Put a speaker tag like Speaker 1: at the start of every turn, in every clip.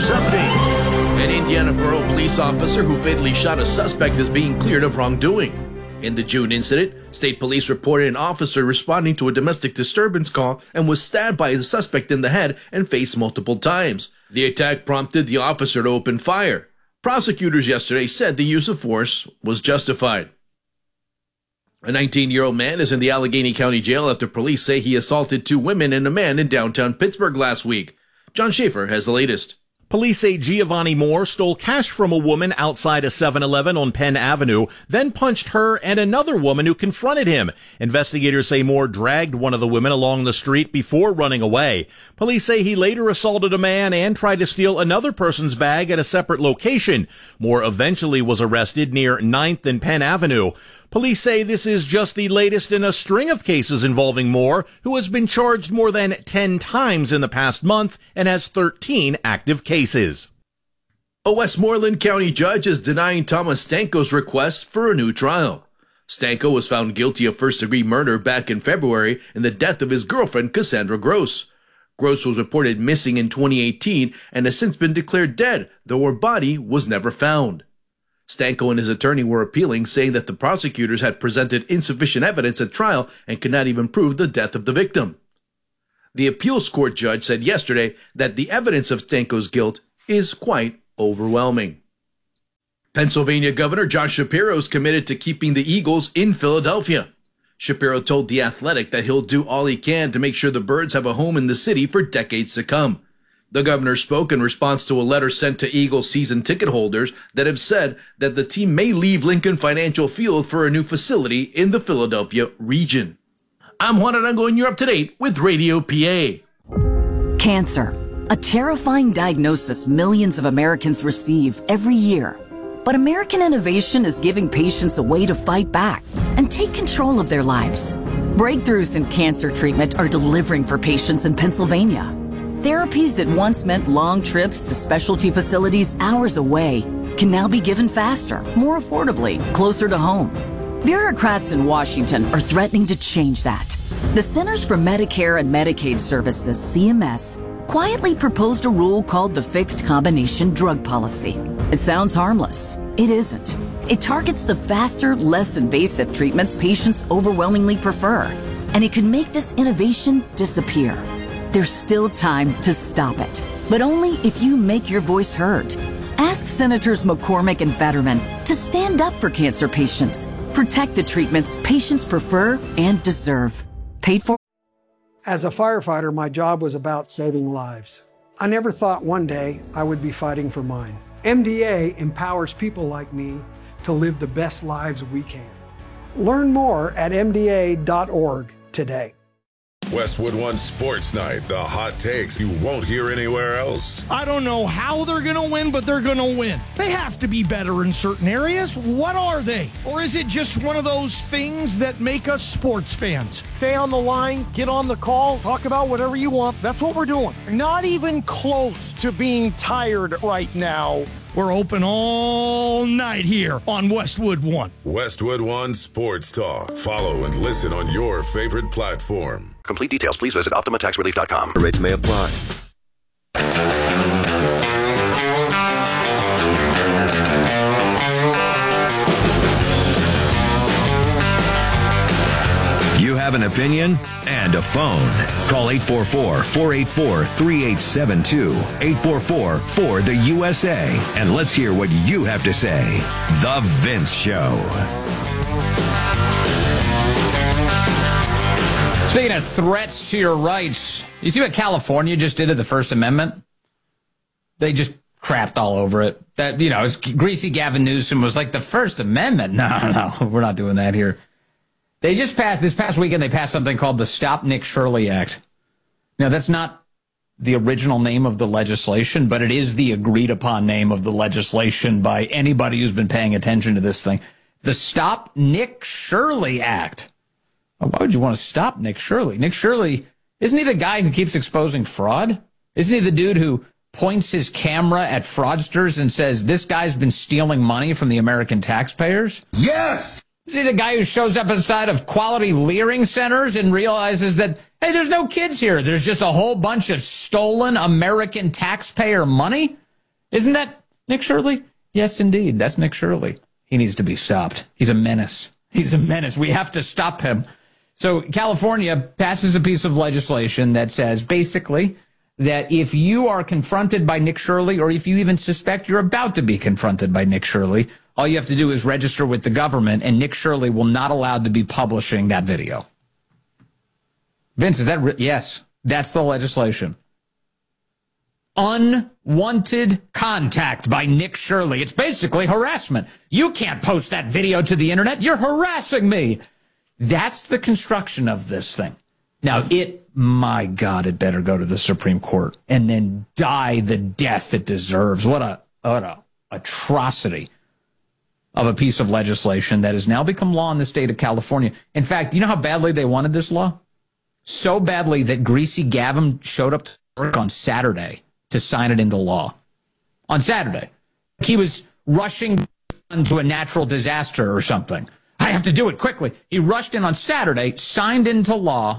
Speaker 1: News Update. An Indiana Borough police officer who fatally shot a suspect is being cleared of wrongdoing. In the June incident, state police reported an officer responding to a domestic disturbance call and was stabbed by the suspect in the head and face multiple times. The attack prompted the officer to open fire. Prosecutors yesterday said the use of force was justified. A 19-year-old man is in the Allegheny County Jail after police say he assaulted 2 women and a man in downtown Pittsburgh last week. John Schaefer has the latest.
Speaker 2: Police say Giovanni Moore stole cash from a woman outside a 7-Eleven on Penn Avenue, then punched her and another woman who confronted him. Investigators say Moore dragged one of the women along the street before running away. Police say he later assaulted a man and tried to steal another person's bag at a separate location. Moore eventually was arrested near 9th and Penn Avenue. Police say this is just the latest in a string of cases involving Moore, who has been charged more than 10 times in the past month and has 13 active cases.
Speaker 1: A Westmoreland County judge is denying Thomas Stanko's request for a new trial. Stanko was found guilty of first-degree murder back in February in the death of his girlfriend, Cassandra Gross. Gross was reported missing in 2018 and has since been declared dead, though her body was never found. Stanko and his attorney were appealing, saying that the prosecutors had presented insufficient evidence at trial and could not even prove the death of the victim. The appeals court judge said yesterday that the evidence of Stanko's guilt is quite overwhelming. Pennsylvania Governor Josh Shapiro is committed to keeping the Eagles in Philadelphia. Shapiro told The Athletic that he'll do all he can to make sure the Birds have a home in the city for decades to come. The governor spoke in response to a letter sent to Eagles season ticket holders that have said that the team may leave Lincoln Financial Field for a new facility in the Philadelphia region. I'm Juan Arango, and you're up to date with Radio PA.
Speaker 3: Cancer, a terrifying diagnosis millions of Americans receive every year. But American innovation is giving patients a way to fight back and take control of their lives. Breakthroughs in cancer treatment are delivering for patients in Pennsylvania. Therapies that once meant long trips to specialty facilities hours away can now be given faster, more affordably, closer to home. Bureaucrats in Washington are threatening to change that. The Centers for Medicare and Medicaid Services, CMS, quietly proposed a rule called the Fixed Combination Drug Policy. It sounds harmless. It isn't. It targets the faster, less invasive treatments patients overwhelmingly prefer, and it can make this innovation disappear. There's still time to stop it, but only if you make your voice heard. Ask Senators McCormick and Fetterman to stand up for cancer patients. Protect the treatments patients prefer and deserve. Paid for.
Speaker 4: As a firefighter, my job was about saving lives. I never thought one day I would be fighting for mine. MDA empowers people like me to live the best lives we can. Learn more at MDA.org today.
Speaker 5: Westwood One Sports Night, the hot takes you won't hear anywhere else.
Speaker 6: I don't know how they're going to win, but they're going to win. They have to be better in certain areas. What are they? Or is it just one of those things that make us sports fans?
Speaker 7: Stay on the line, get on the call, talk about whatever you want. That's what we're doing. Not even close to being tired right now.
Speaker 6: We're open all night here on Westwood One.
Speaker 5: Westwood One Sports Talk. Follow and listen on your favorite platform.
Speaker 8: Complete details, please visit OptimaTaxRelief.com.
Speaker 9: Rates may apply.
Speaker 10: You have an opinion and a phone. Call 844-484-3872. 844-4-THE-USA. And let's hear what you have to say. The Vince Show.
Speaker 11: Speaking of threats to your rights, you see what California just did to the First Amendment? They just crapped all over it. That, you know, it's greasy Gavin Newsom was like, the First Amendment? No, we're not doing that here. They just passed, this past weekend, they passed something called the Stop Nick Shirley Act. Now, that's not the original name of the legislation, but it is the agreed-upon name of the legislation by anybody who's been paying attention to this thing. The Stop Nick Shirley Act. Well, why would you want to stop Nick Shirley? Nick Shirley, isn't he the guy who keeps exposing fraud? Isn't he the dude who points his camera at fraudsters and says, this guy's been stealing money from the American taxpayers?
Speaker 5: Yes!
Speaker 11: Is he the guy who shows up inside of quality leering centers and realizes that, hey, there's no kids here. There's just a whole bunch of stolen American taxpayer money? Isn't that Nick Shirley? Yes, indeed. That's Nick Shirley. He needs to be stopped. He's a menace. He's a menace. We have to stop him. So California passes a piece of legislation that says basically that if you are confronted by Nick Shirley, or if you even suspect you're about to be confronted by Nick Shirley, all you have to do is register with the government, and Nick Shirley will not allowed to be publishing that video. Vince, is that yes, that's the legislation. Unwanted contact by Nick Shirley. It's basically harassment. You can't post that video to the internet. You're harassing me. That's the construction of this thing. Now, my God, it better go to the Supreme Court and then die the death it deserves. What a atrocity of a piece of legislation that has now become law in the state of California. In fact, you know how badly they wanted this law? So badly that Greasy Gavin showed up to work on Saturday to sign it into law. On Saturday. He was rushing into a natural disaster or something. I have to do it quickly. He rushed in on Saturday, signed into law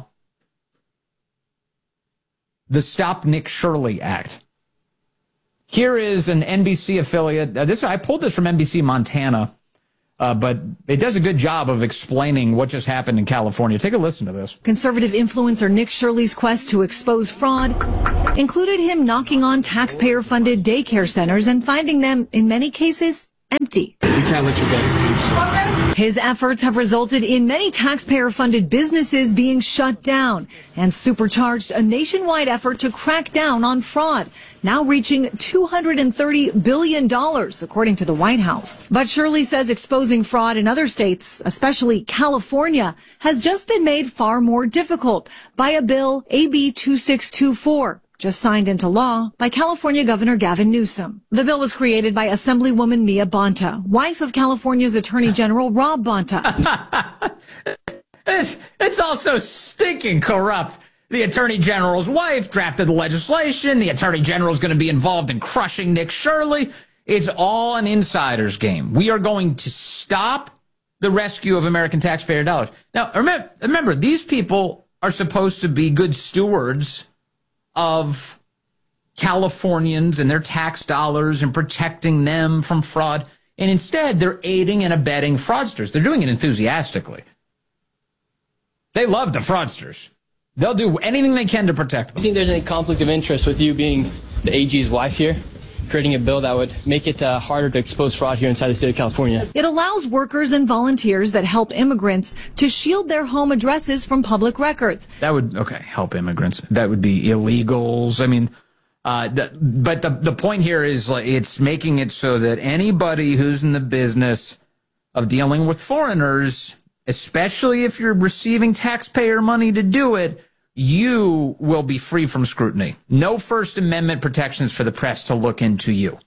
Speaker 11: the Stop Nick Shirley Act. Here is an NBC affiliate. I pulled this from NBC Montana, but it does a good job of explaining what just happened in California. Take a listen to this.
Speaker 9: Conservative influencer Nick Shirley's quest to expose fraud included him knocking on taxpayer-funded daycare centers and finding them, in many cases, empty.
Speaker 12: We can't let you guys do so.
Speaker 9: His efforts have resulted in many taxpayer-funded businesses being shut down and supercharged a nationwide effort to crack down on fraud, now reaching $230 billion, according to the White House. But Shirley says exposing fraud in other states, especially California, has just been made far more difficult by a bill, AB 2624. Just signed into law by California Governor Gavin Newsom. The bill was created by Assemblywoman Mia Bonta, wife of California's Attorney General Rob Bonta.
Speaker 11: It's also stinking corrupt. The Attorney General's wife drafted the legislation. The Attorney General is going to be involved in crushing Nick Shirley. It's all an insider's game. We are going to stop the rescue of American taxpayer dollars. Now, remember, these people are supposed to be good stewards of Californians and their tax dollars and protecting them from fraud. And instead, they're aiding and abetting fraudsters. They're doing it enthusiastically. They love the fraudsters. They'll do anything they can to protect them.
Speaker 12: Do you think there's any conflict of interest with you being the AG's wife here, creating a bill that would make it harder to expose fraud here inside the state of California?
Speaker 9: It allows workers and volunteers that help immigrants to shield their home addresses from public records.
Speaker 11: That would, help immigrants. That would be illegals. I mean, but the point here is it's making it so that anybody who's in the business of dealing with foreigners, especially if you're receiving taxpayer money to do it, you will be free from scrutiny. No First Amendment protections for the press to look into you.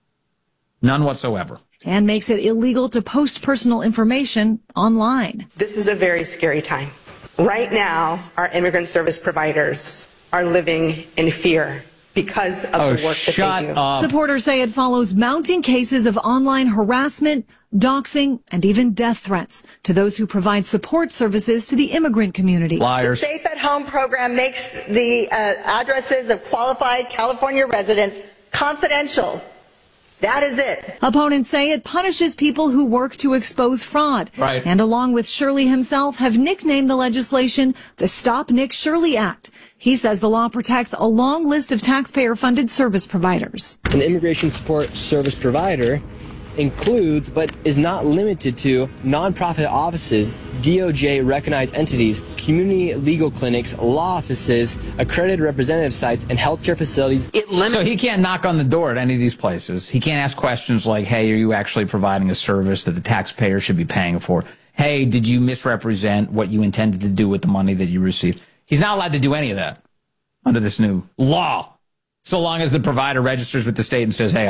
Speaker 11: None whatsoever.
Speaker 9: And makes it illegal to post personal information online.
Speaker 13: This is a very scary time. Right now, our immigrant service providers are living in fear because of the work that they do.
Speaker 11: Up.
Speaker 9: Supporters say it follows mounting cases of online harassment, doxing, and even death threats to those who provide support services to the immigrant community.
Speaker 11: Liars.
Speaker 13: The Safe at Home program makes the addresses of qualified California residents confidential. That is it.
Speaker 9: Opponents say it punishes people who work to expose fraud.
Speaker 11: Right.
Speaker 9: And along with Shirley himself, have nicknamed the legislation the Stop Nick Shirley Act. He says the law protects a long list of taxpayer-funded service providers.
Speaker 12: An immigration support service provider includes, but is not limited to, nonprofit offices, DOJ-recognized entities, community legal clinics, law offices, accredited representative sites, and healthcare facilities.
Speaker 11: So he can't knock on the door at any of these places. He can't ask questions like, hey, are you actually providing a service that the taxpayer should be paying for? Hey, did you misrepresent what you intended to do with the money that you received? He's not allowed to do any of that under this new law, so long as the provider registers with the state and says, hey,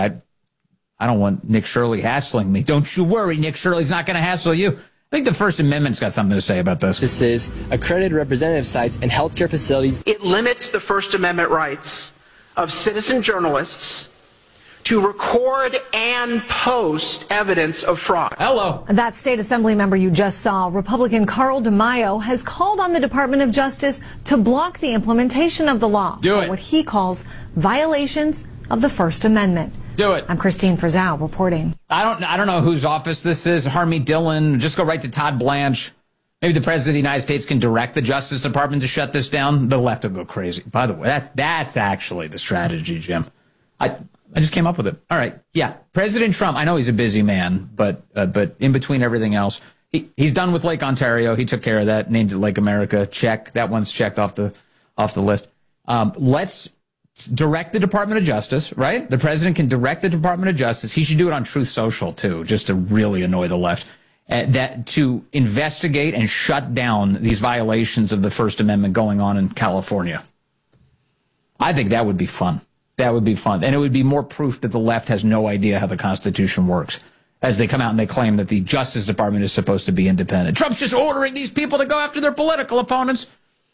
Speaker 11: I don't want Nick Shirley hassling me. Don't you worry, Nick Shirley's not going to hassle you. I think the First Amendment's got something to say about this.
Speaker 12: This is accredited representative sites and healthcare facilities.
Speaker 13: It limits the First Amendment rights of citizen journalists to record and post evidence of fraud.
Speaker 11: Hello.
Speaker 9: That state assembly member you just saw, Republican Carl DeMaio, has called on the Department of Justice to block the implementation of the law
Speaker 11: Do
Speaker 9: for
Speaker 11: it.
Speaker 9: what he calls violations of the First Amendment.
Speaker 11: Do it.
Speaker 14: I'm Christine Frizzell reporting.
Speaker 11: I don't know whose office this is. Harmeet Dillon. Just go right to Todd Blanche. Maybe the president of the United States can direct the Justice Department to shut this down. The left will go crazy. By the way, that's actually the strategy, Jim. I just came up with it. All right. Yeah. President Trump, I know he's a busy man, but in between everything else, he's done with Lake Ontario. He took care of that, named it Lake America. Check. That one's checked off the list. Let's direct the Department of Justice, right? The president can direct the Department of Justice. He should do it on Truth Social, too, just to really annoy the left. That to investigate and shut down these violations of the First Amendment going on in California. I think that would be fun. That would be fun. And it would be more proof that the left has no idea how the Constitution works, as they come out and they claim that the Justice Department is supposed to be independent. Trump's just ordering these people to go after their political opponents.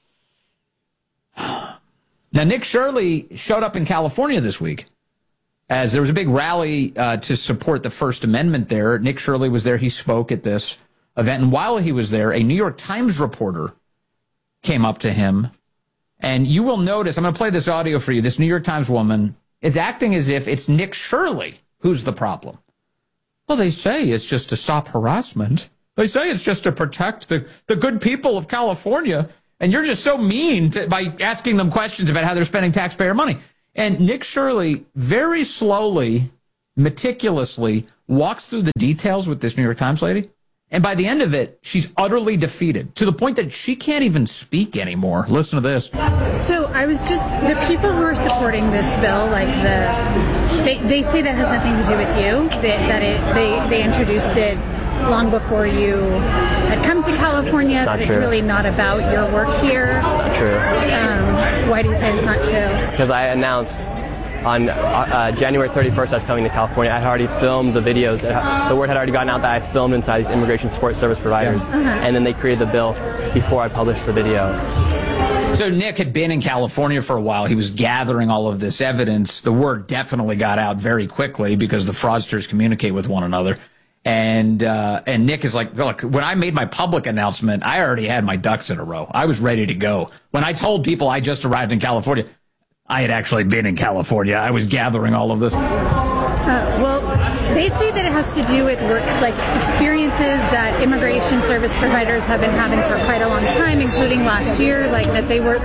Speaker 11: Now, Nick Shirley showed up in California this week as there was a big rally to support the First Amendment there. Nick Shirley was there. He spoke at this event. And while he was there, a New York Times reporter came up to him. And you will notice, I'm going to play this audio for you. This New York Times woman is acting as if it's Nick Shirley who's the problem. Well, they say it's just to stop harassment. They say it's just to protect the good people of California. And you're just so mean by asking them questions about how they're spending taxpayer money. And Nick Shirley very slowly, meticulously walks through the details with this New York Times lady. And by the end of it, she's utterly defeated to the point that she can't even speak anymore. Listen to this.
Speaker 15: So I was just, the people who are supporting this bill, like they say that has nothing to do with you, they introduced it long before you had come to California.
Speaker 12: Not
Speaker 15: it's
Speaker 12: true.
Speaker 15: Really not about your work here.
Speaker 12: True.
Speaker 15: Why do you say it's not true?
Speaker 12: Because I announced on January 31st I was coming to California. I had already filmed the videos. The word had already gotten out that I filmed inside these immigration support service providers. And then they created the bill before I published the video.
Speaker 11: So Nick had been in California for a while. He was gathering all of this evidence. The word definitely got out very quickly because the fraudsters communicate with one another. And Nick is like, look, when I made my public announcement, I already had my ducks in a row. I was ready to go. When I told people I just arrived in California, I had actually been in California. I was gathering all of this.
Speaker 15: Well, they say that it has to do with work, like experiences that immigration service providers have been having for quite a long time, including last year. Like that they were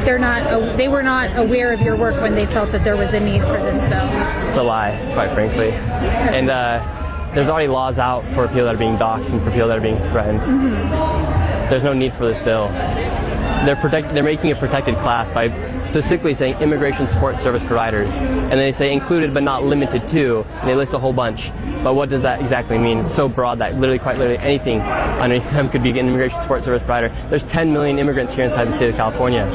Speaker 15: not aware of your work when they felt that there was a need for this bill.
Speaker 12: It's a lie, quite frankly. And there's already laws out for people that are being doxxed and for people that are being threatened. There's no need for this bill. They're making a protected class by specifically saying immigration support service providers, and they say included but not limited to, and they list a whole bunch. But what does that exactly mean? It's so broad that quite literally anything underneath them could be an immigration support service provider. There's 10 million immigrants here inside the state of California.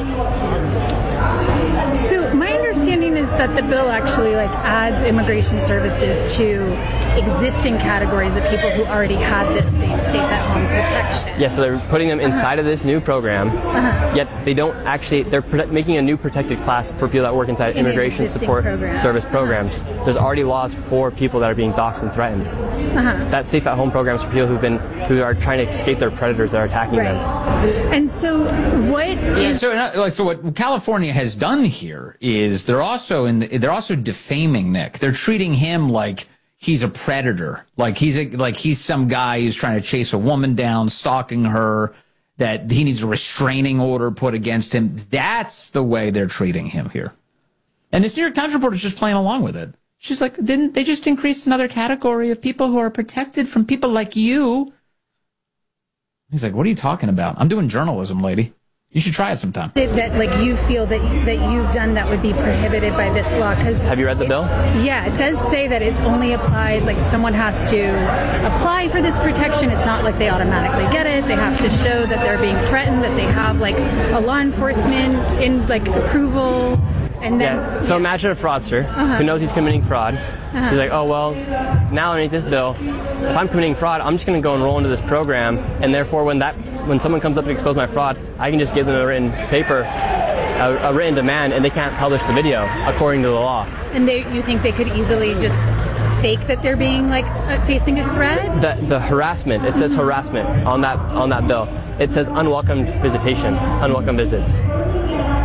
Speaker 15: So my understanding is that the bill actually adds immigration services to existing categories of people who already had this same safe-at-home protection.
Speaker 12: Yeah, so they're putting them inside of this new program, yet they don't actually, they're making a new protected class for people that work inside immigration support service programs. There's already laws for people that are being doxxed and threatened. That safe-at-home program is for people who are trying to escape their predators that are attacking them.
Speaker 15: And so what is...
Speaker 11: So what California has done here is they're also defaming Nick. They're treating him like he's a predator, like he's some guy who's trying to chase a woman down, stalking her, that he needs a restraining order put against him. That's the way they're treating him here. And this New York Times reporter is just playing along with it. She's like, didn't they just increase another category of people who are protected from people like you? He's like, what are you talking about? I'm doing journalism, lady. You should try it sometime.
Speaker 15: That you feel that you've done that would be prohibited by this law.
Speaker 12: Have you read the bill?
Speaker 15: Yeah, it does say that it only applies, someone has to apply for this protection. It's not like they automatically get it. They have to show that they're being threatened, that they have a law enforcement in approval. And then,
Speaker 12: so imagine a fraudster who knows he's committing fraud. He's like, oh, well, now underneath this bill, if I'm committing fraud, I'm just going to go enroll into this program, and therefore when someone comes up to expose my fraud, I can just give them a written paper, a written demand, and they can't publish the video according to the law.
Speaker 15: And you think they could easily just fake that they're being facing a threat?
Speaker 12: The harassment, it says harassment on that bill. It says unwelcome visitation, unwelcome visits.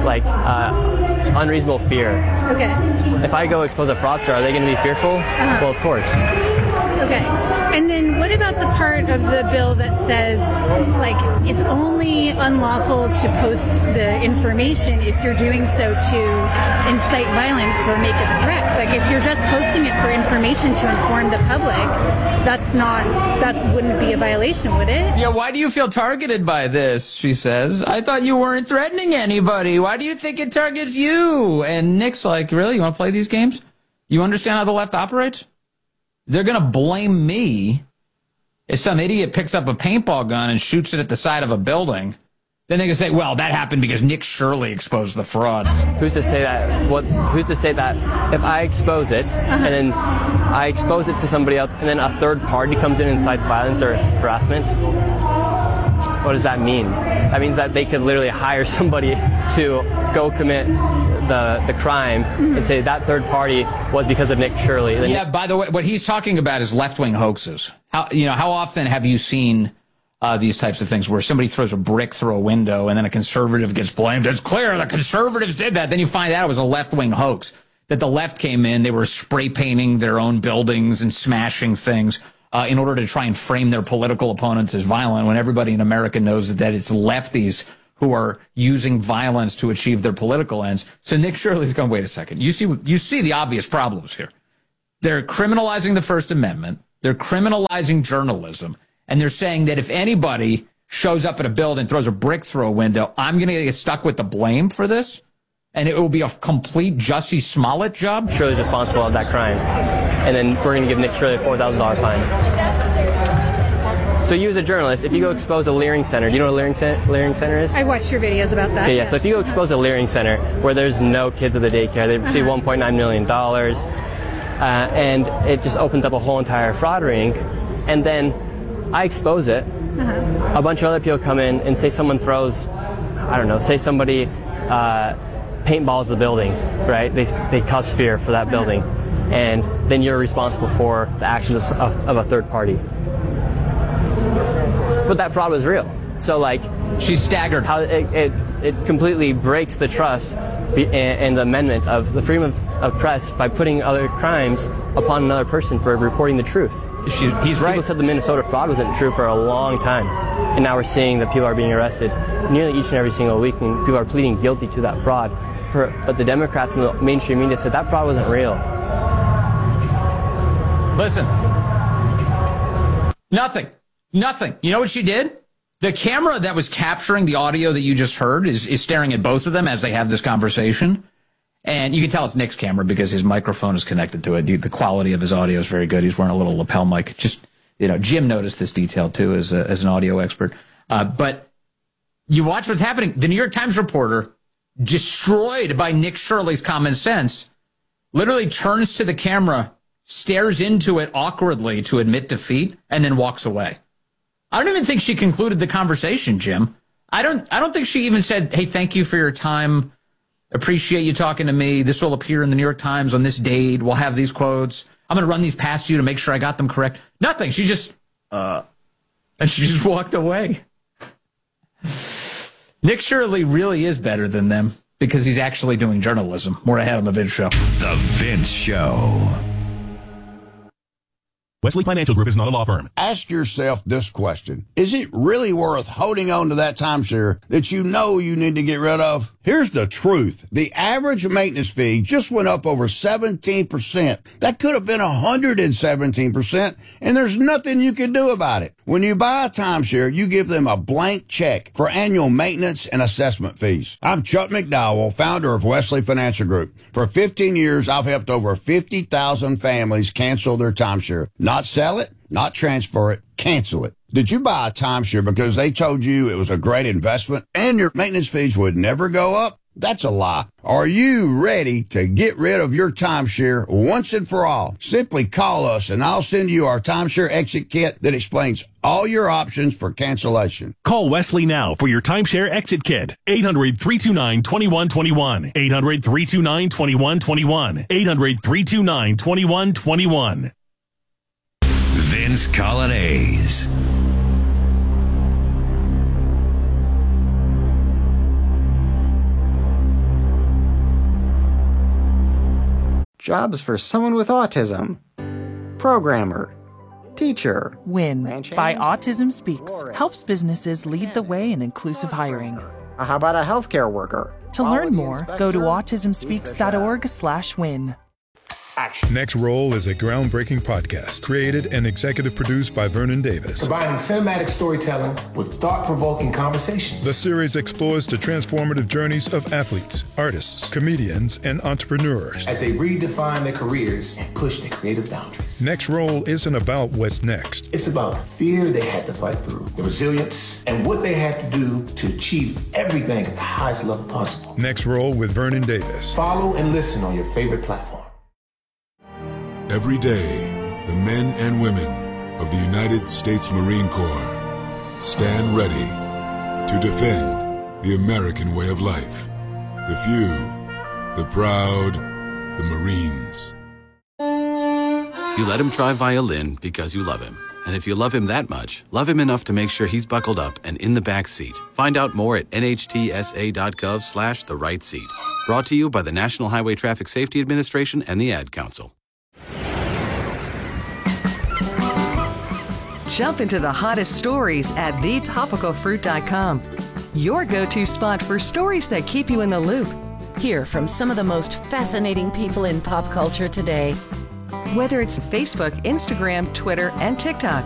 Speaker 12: unreasonable fear.
Speaker 15: Okay.
Speaker 12: If I go expose a fraudster, are they going to be fearful? Well, of course.
Speaker 15: Okay. And then what about the part of the bill that says, like, it's only unlawful to post the information if you're doing so to incite violence or make a threat? Like, if you're just posting it for information to inform the public, that wouldn't be a violation, would it?
Speaker 11: Yeah, why do you feel targeted by this, she says. I thought you weren't threatening anybody. Why do you think it targets you? And Nick's like, really? You want to play these games? You understand how the left operates? They're going to blame me if some idiot picks up a paintball gun and shoots it at the side of a building. Then they can say, well, that happened because Nick Shirley exposed the fraud.
Speaker 12: Who's to say that? Who's to say that if I expose it and then I expose it to somebody else and then a third party comes in and incites violence or harassment? What does that mean? That means that they could literally hire somebody to go commit the crime and say that third party was because of Nick Shirley.
Speaker 11: Yeah, by the way, what he's talking about is left-wing hoaxes. How often have you seen these types of things where somebody throws a brick through a window and then a conservative gets blamed? It's clear the conservatives did that. Then you find out it was a left-wing hoax, that the left came in, they were spray painting their own buildings and smashing things in order to try and frame their political opponents as violent, when everybody in America knows that it's lefties who are using violence to achieve their political ends. So Nick Shirley's going, wait a second. You see the obvious problems here. They're criminalizing the First Amendment. They're criminalizing journalism. And they're saying that if anybody shows up at a building and throws a brick through a window, I'm going to get stuck with the blame for this. And it will be a complete Jussie Smollett job.
Speaker 12: Shirley's responsible of that crime. And then we're going to give Nick Shirley a $4,000 fine. So you as a journalist, if you go expose a Leering Center, do you know what a Leering Center is?
Speaker 15: I watched your videos about that.
Speaker 12: Okay, yeah, so if you go expose a Leering Center where there's no kids at the daycare, they receive $1.9 million, and it just opens up a whole entire fraud ring, and then I expose it, a bunch of other people come in and say someone throws, I don't know, say somebody paintballs the building, right? They cause fear for that building, and then you're responsible for the actions of a third party. But that fraud was real. So, like,
Speaker 11: she's staggered.
Speaker 12: How it completely breaks the trust and the amendment of the freedom of press by putting other crimes upon another person for reporting the truth.
Speaker 11: He's right.
Speaker 12: People said the Minnesota fraud wasn't true for a long time, and now we're seeing that people are being arrested nearly each and every single week, and people are pleading guilty to that fraud. But the Democrats and the mainstream media said that fraud wasn't real.
Speaker 11: Listen. Nothing. You know what she did? The camera that was capturing the audio that you just heard is staring at both of them as they have this conversation. And you can tell it's Nick's camera because his microphone is connected to it. The quality of his audio is very good. He's wearing a little lapel mic. Jim noticed this detail too as an audio expert. But you watch what's happening. The New York Times reporter, destroyed by Nick Shirley's common sense, literally turns to the camera, stares into it awkwardly to admit defeat, and then walks away. I don't even think she concluded the conversation, Jim. I don't think she even said, hey, thank you for your time. Appreciate you talking to me. This will appear in the New York Times on this date. We'll have these quotes. I'm going to run these past you to make sure I got them correct. Nothing. She just, and she just walked away. Nick Shirley really is better than them because he's actually doing journalism. More ahead on The Vince Show.
Speaker 10: The Vince Show.
Speaker 16: Wesley Financial Group is not a law firm.
Speaker 17: Ask yourself this question. Is it really worth holding on to that timeshare that you know you need to get rid of? Here's the truth. The average maintenance fee just went up over 17%. That could have been 117%, and there's nothing you can do about it. When you buy a timeshare, you give them a blank check for annual maintenance and assessment fees. I'm Chuck McDowell, founder of Wesley Financial Group. For 15 years, I've helped over 50,000 families cancel their timeshare. Not sell it, not transfer it, cancel it. Did you buy a timeshare because they told you it was a great investment and your maintenance fees would never go up? That's a lie. Are you ready to get rid of your timeshare once and for all? Simply call us and I'll send you our timeshare exit kit that explains all your options for cancellation.
Speaker 16: Call Wesley now for your timeshare exit kit. 800-329-2121. 800-329-2121. 800-329-2121.
Speaker 10: Vince Colonnese.
Speaker 18: Jobs for someone with autism. Programmer. Teacher.
Speaker 19: WIN by Autism Speaks helps businesses lead the way in inclusive hiring.
Speaker 18: How about a healthcare worker?
Speaker 19: To learn more, go to autismspeaks.org/win.
Speaker 20: Next Roll is a groundbreaking podcast created and executive produced by Vernon Davis.
Speaker 21: Combining cinematic storytelling with thought-provoking conversations.
Speaker 20: The series explores the transformative journeys of athletes, artists, comedians, and entrepreneurs
Speaker 21: as they redefine their careers and push their creative boundaries.
Speaker 20: Next Roll isn't about what's next.
Speaker 21: It's about the fear they had to fight through, the resilience, and what they had to do to achieve everything at the highest level possible.
Speaker 20: Next Roll with Vernon Davis.
Speaker 21: Follow and listen on your favorite platform.
Speaker 5: Every day, the men and women of the United States Marine Corps stand ready to defend the American way of life. The few, the proud, the Marines.
Speaker 22: You let him try violin because you love him. And if you love him that much, love him enough to make sure he's buckled up and in the back seat. Find out more at nhtsa.gov/the right seat. Brought to you by the National Highway Traffic Safety Administration and the Ad Council.
Speaker 23: Jump into the hottest stories at thetopicalfruit.com. Your go-to spot for stories that keep you in the loop.
Speaker 24: Hear from some of the most fascinating people in pop culture today.
Speaker 23: Whether it's Facebook, Instagram, Twitter, and TikTok,